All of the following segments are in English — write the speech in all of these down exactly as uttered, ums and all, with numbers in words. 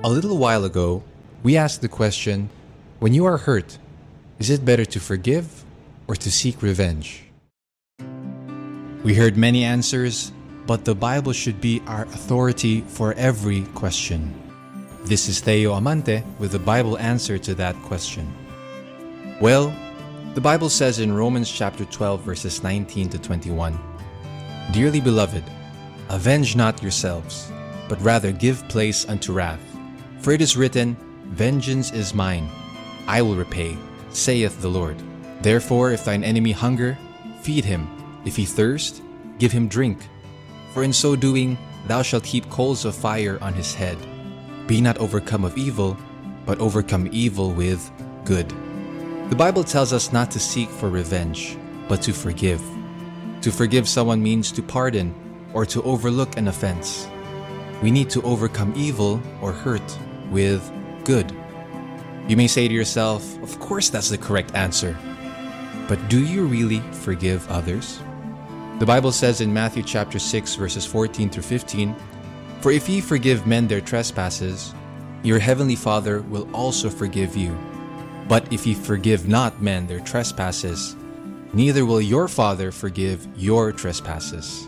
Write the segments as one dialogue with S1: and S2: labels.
S1: A little while ago, we asked the question, when you are hurt, is it better to forgive or to seek revenge? We heard many answers, but the Bible should be our authority for every question. This is Theo Amante with the Bible answer to that question. Well, the Bible says in Romans chapter twelve verses nineteen to twenty-one, "Dearly beloved, avenge not yourselves, but rather give place unto wrath. For it is written, Vengeance is mine, I will repay, saith the Lord. Therefore, if thine enemy hunger, feed him. If he thirst, give him drink. For in so doing, thou shalt heap coals of fire on his head. Be not overcome of evil, but overcome evil with good." The Bible tells us not to seek for revenge, but to forgive. To forgive someone means to pardon or to overlook an offense. We need to overcome evil or hurt with good. You may say to yourself, of course that's the correct answer. But do you really forgive others? The Bible says in Matthew chapter six verses fourteen through fifteen, "For if ye forgive men their trespasses, your heavenly Father will also forgive you. But if ye forgive not men their trespasses, neither will your Father forgive your trespasses."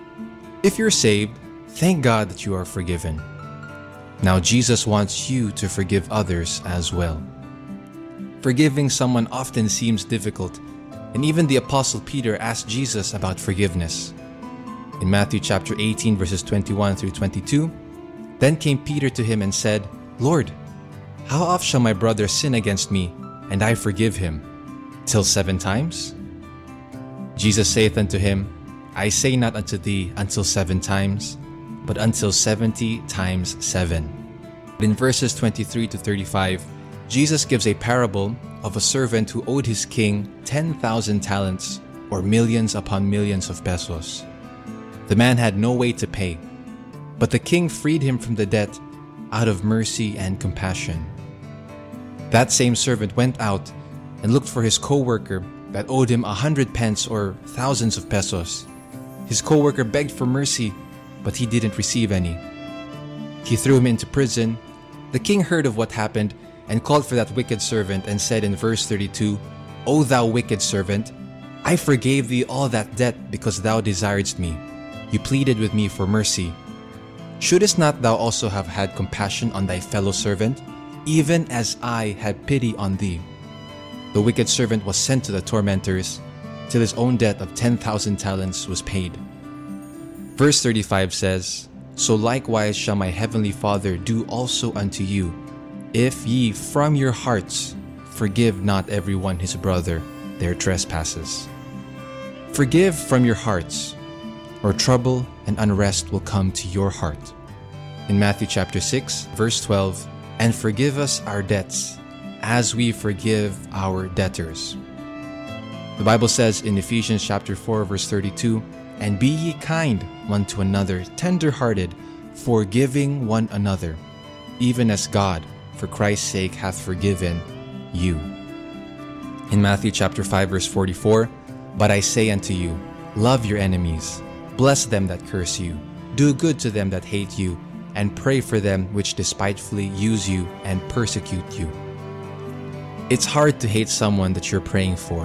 S1: If you're saved, thank God that you are forgiven. Now Jesus wants you to forgive others as well. Forgiving someone often seems difficult, and even the Apostle Peter asked Jesus about forgiveness. In Matthew chapter eighteen verses twenty-one through twenty-two, "Then came Peter to him and said, Lord, how oft shall my brother sin against me, and I forgive him? Till seven times? Jesus saith unto him, I say not unto thee until seven times, but until seventy times seven. In verses twenty-three to thirty-five, Jesus gives a parable of a servant who owed his king ten thousand talents, or millions upon millions of pesos. The man had no way to pay, but the king freed him from the debt out of mercy and compassion. That same servant went out and looked for his co-worker that owed him a hundred pence or thousands of pesos. His co-worker begged for mercy, but he didn't receive any. He threw him into prison. The king heard of what happened and called for that wicked servant and said in verse thirty-two, O thou wicked servant, I forgave thee all that debt because thou desiredst me. You pleaded with me for mercy. Shouldest not thou also have had compassion on thy fellow servant, even as I had pity on thee? The wicked servant was sent to the tormentors, till his own debt of ten thousand talents was paid. Verse thirty-five says, So likewise shall my heavenly Father do also unto you, if ye from your hearts forgive not every one his brother their trespasses. Forgive from your hearts, or trouble and unrest will come to your heart. In Matthew chapter six, verse twelve, And forgive us our debts, as we forgive our debtors. The Bible says in Ephesians chapter four, verse thirty-two, And be ye kind one to another, tender-hearted, forgiving one another, even as God, for Christ's sake, hath forgiven you. In Matthew chapter five, verse forty-four, But I say unto you, love your enemies, bless them that curse you, do good to them that hate you, and pray for them which despitefully use you and persecute you. It's hard to hate someone that you're praying for.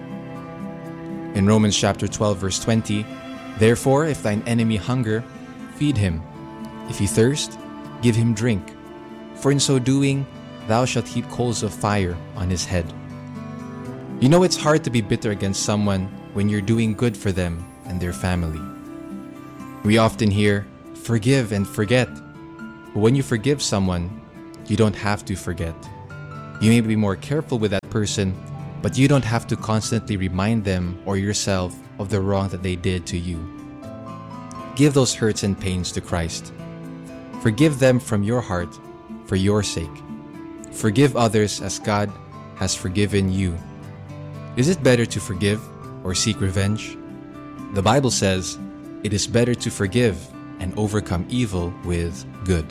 S1: In Romans chapter twelve, verse twenty, Therefore, if thine enemy hunger, feed him. If he thirst, give him drink. For in so doing, thou shalt heap coals of fire on his head. You know it's hard to be bitter against someone when you're doing good for them and their family. We often hear, forgive and forget. But when you forgive someone, you don't have to forget. You may be more careful with that person, but you don't have to constantly remind them or yourself of the wrong that they did to you. Give those hurts and pains to Christ. Forgive them from your heart for your sake. Forgive others as God has forgiven you. Is it better to forgive or seek revenge? The Bible says, it is better to forgive and overcome evil with good.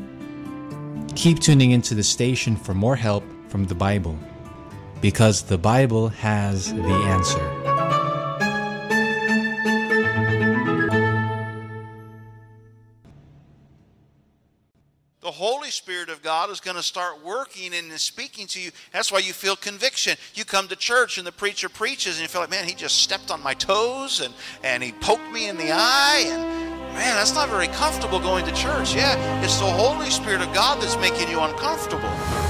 S1: Keep tuning into the station for more help from the Bible, because the Bible has the answer.
S2: The Holy Spirit of God is going to start working and speaking to you. That's why you feel conviction. You come to church and the preacher preaches and you feel like, man, he just stepped on my toes and, and he poked me in the eye. And man, that's not very comfortable going to church. Yeah, it's the Holy Spirit of God that's making you uncomfortable.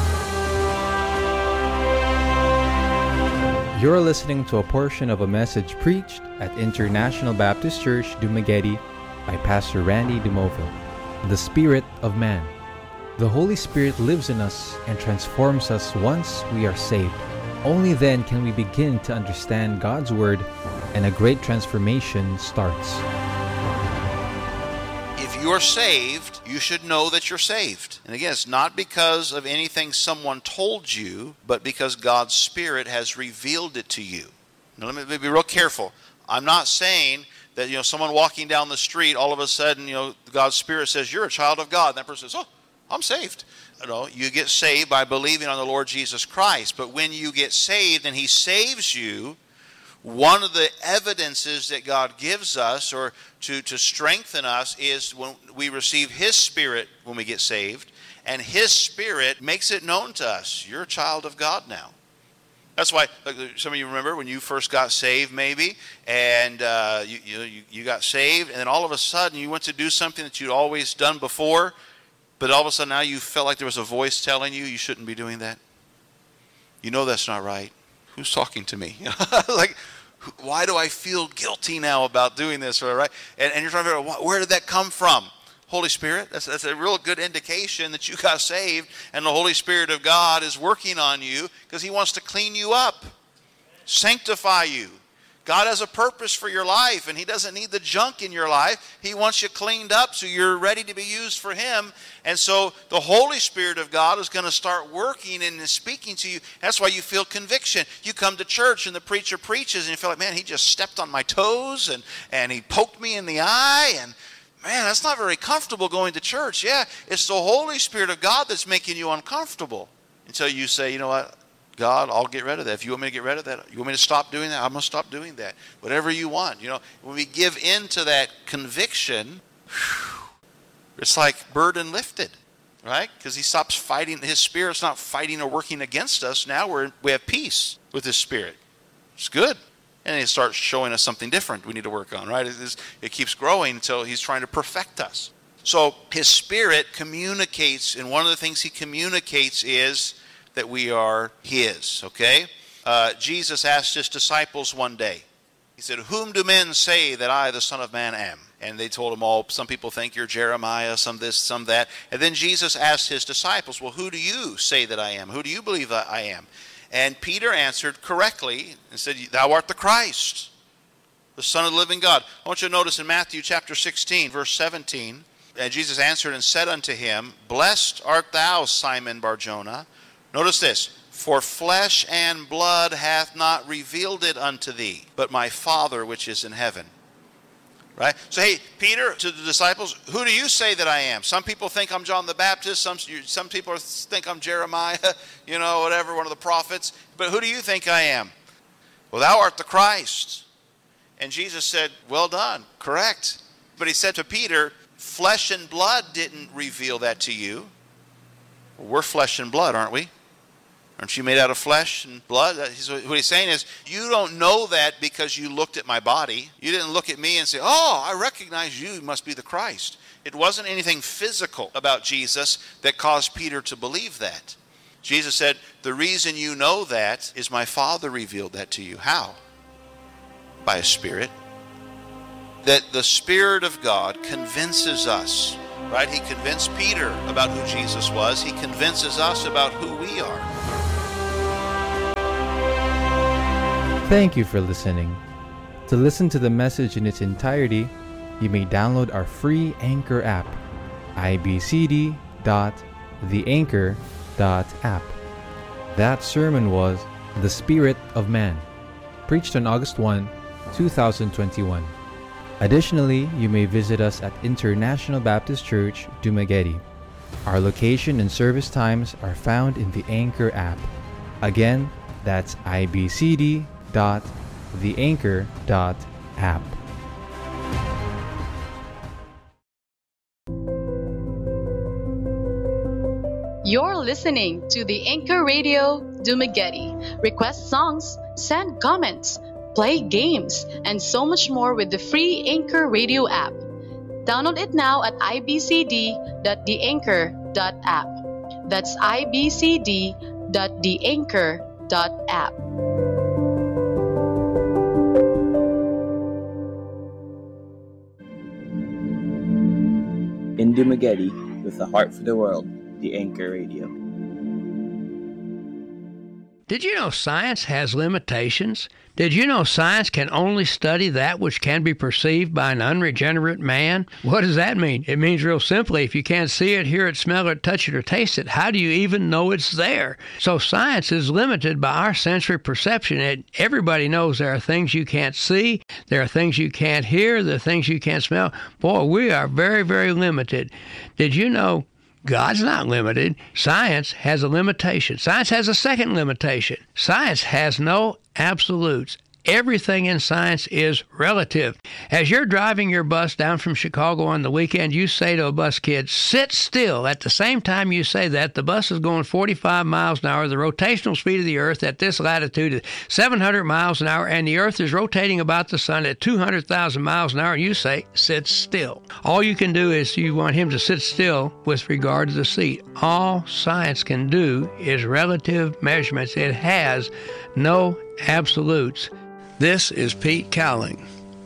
S1: You're listening to a portion of a message preached at International Baptist Church, Dumaguete by Pastor Randy Dumoville. The Spirit of Man. The Holy Spirit lives in us and transforms us once we are saved. Only then can we begin to understand God's Word and a great transformation starts.
S2: If you're saved, you should know that you're saved. And again, it's not because of anything someone told you, but because God's Spirit has revealed it to you. Now let me, let me be real careful. I'm not saying that, you know, someone walking down the street, all of a sudden, you know, God's Spirit says, you're a child of God. And that person says, oh, I'm saved. You know, you get saved by believing on the Lord Jesus Christ. But when you get saved and He saves you, one of the evidences that God gives us or to, to strengthen us is when we receive His Spirit when we get saved. And His Spirit makes it known to us. You're a child of God now. That's why, like some of you remember when you first got saved maybe, and uh, you, you, you got saved, and then all of a sudden you went to do something that you'd always done before, but all of a sudden now you felt like there was a voice telling you you shouldn't be doing that. You know that's not right. Who's talking to me? Like, why do I feel guilty now about doing this? Right? And, and you're trying to figure out, where did that come from? Holy Spirit. That's, that's a real good indication that you got saved and the Holy Spirit of God is working on you because He wants to clean you up, sanctify you. God has a purpose for your life, and He doesn't need the junk in your life. He wants you cleaned up so you're ready to be used for Him. And so the Holy Spirit of God is going to start working and speaking to you. That's why you feel conviction. You come to church and the preacher preaches and you feel like, man, he just stepped on my toes and, and he poked me in the eye. And man, that's not very comfortable going to church. Yeah, it's the Holy Spirit of God that's making you uncomfortable. Until you say, you know what? God, I'll get rid of that. If you want me to get rid of that, you want me to stop doing that, I'm going to stop doing that. Whatever you want. You know, when we give in to that conviction, whew, it's like burden lifted, right? Because He stops fighting. His Spirit's not fighting or working against us. Now we're, we have peace with His Spirit. It's good. And He starts showing us something different we need to work on, right? It, is, it keeps growing until He's trying to perfect us. So His Spirit communicates, and one of the things He communicates is that we are His, okay? Uh, Jesus asked His disciples one day, He said, whom do men say that I, the Son of Man, am? And they told Him all, some people think you're Jeremiah, some this, some that. And then Jesus asked His disciples, well, who do you say that I am? Who do you believe that I am? And Peter answered correctly and said, thou art the Christ, the Son of the living God. I want you to notice in Matthew chapter sixteen, verse seventeen, and Jesus answered and said unto him, blessed art thou, Simon Bar-Jonah. Notice this, for flesh and blood hath not revealed it unto thee, but my Father which is in heaven. Right? So, hey, Peter, to the disciples, who do you say that I am? Some people think I'm John the Baptist. Some, some people think I'm Jeremiah, you know, whatever, one of the prophets. But who do you think I am? Well, thou art the Christ. And Jesus said, well done, correct. But He said to Peter, flesh and blood didn't reveal that to you. Well, we're flesh and blood, aren't we? Aren't you made out of flesh and blood? What He's saying is, you don't know that because you looked at my body. You didn't look at me and say, oh, I recognize you, you must be the Christ. It wasn't anything physical about Jesus that caused Peter to believe that. Jesus said, the reason you know that is my Father revealed that to you. How? By His Spirit. That the Spirit of God convinces us, right? He convinced Peter about who Jesus was. He convinces us about who we are.
S1: Thank you for listening. To listen to the message in its entirety, you may download our free Anchor app, i b c d dot the anchor dot app. That sermon was The Spirit of Man, preached on August first, two thousand twenty-one. Additionally, you may visit us at International Baptist Church, Dumaguete. Our location and service times are found in the Anchor app. Again, that's i b c d dot the anchor dot app.
S3: You're listening to the Anchor Radio Dumaguete. Request songs, send comments, play games, and so much more with the free Anchor Radio app. Download it now at i b c d dot the anchor dot app. That's i b c d dot the anchor dot app.
S4: In Dumaguete, with a heart for the world, the Anchor Radio.
S5: Did you know science has limitations? Did you know science can only study that which can be perceived by an unregenerate man? What does that mean? It means real simply, if you can't see it, hear it, smell it, touch it, or taste it, how do you even know it's there? So science is limited by our sensory perception. And everybody knows there are things you can't see, there are things you can't hear, there are things you can't smell. Boy, we are very, very limited. Did you know God's not limited? Science has a limitation. Science has a second limitation. Science has no absolutes. Everything in science is relative. As you're driving your bus down from Chicago on the weekend, you say to a bus kid, sit still. At the same time you say that, the bus is going forty-five miles an hour. The rotational speed of the Earth at this latitude is seven hundred miles an hour, and the Earth is rotating about the sun at two hundred thousand miles an hour, and you say, sit still. All you can do is you want him to sit still with regard to the seat. All science can do is relative measurements. It has no absolutes. This is Pete Cowling.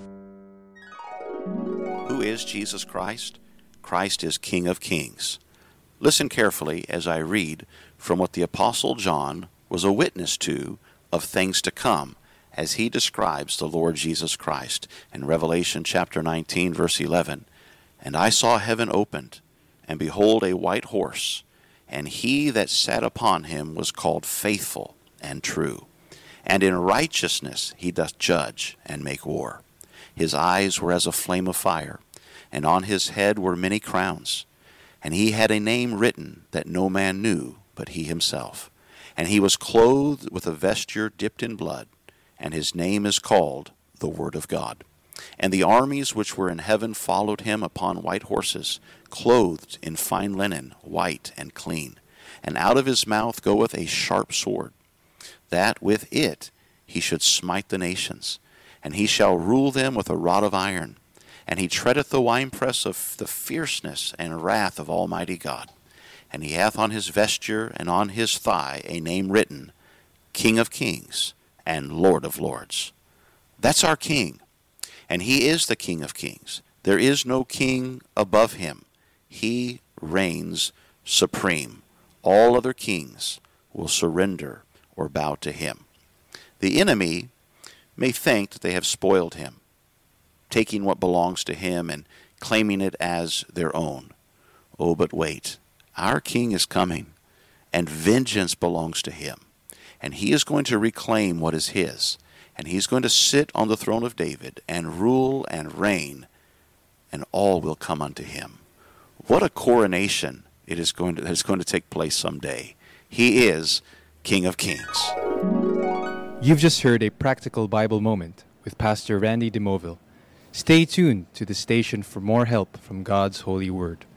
S2: Who is Jesus Christ? Christ is King of Kings. Listen carefully as I read from what the Apostle John was a witness to of things to come as he describes the Lord Jesus Christ in Revelation chapter nineteen, verse eleven. And I saw heaven opened, and behold a white horse, and he that sat upon him was called Faithful and True. And in righteousness he doth judge and make war. His eyes were as a flame of fire, and on his head were many crowns. And he had a name written that no man knew but he himself. And he was clothed with a vesture dipped in blood, and his name is called the Word of God. And the armies which were in heaven followed him upon white horses, clothed in fine linen, white and clean. And out of his mouth goeth a sharp sword, that with it he should smite the nations, and he shall rule them with a rod of iron. And he treadeth the winepress of the fierceness and wrath of Almighty God. And he hath on his vesture and on his thigh a name written, King of Kings and Lord of Lords. That's our King, and he is the King of Kings. There is no king above him. He reigns supreme. All other kings will surrender or bow to him. The enemy may think that they have spoiled him, taking what belongs to him and claiming it as their own. Oh, but wait. Our King is coming, and vengeance belongs to him. And he is going to reclaim what is his. And he's going to sit on the throne of David and rule and reign, and all will come unto him. What a coronation it is going to, that is going to take place someday. He is King of Kings.
S1: You've just heard a practical Bible moment with Pastor Randy DeMoville. Stay tuned to the station for more help from God's holy word.